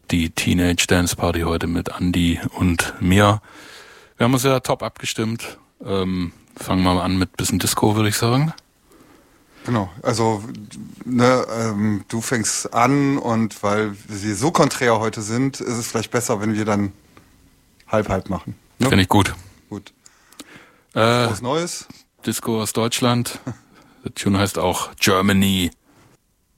die Teenage Dance Party heute mit Andi und mir. Wir haben uns ja top abgestimmt. Fangen wir mal an mit bisschen Disco, würde ich sagen. Genau, also du fängst an und weil wir so konträr heute sind, ist es vielleicht besser, wenn wir dann halb machen. Ne? Finde ich gut. Gut. Was Neues? Disco aus Deutschland. Der Tune heißt auch Germany.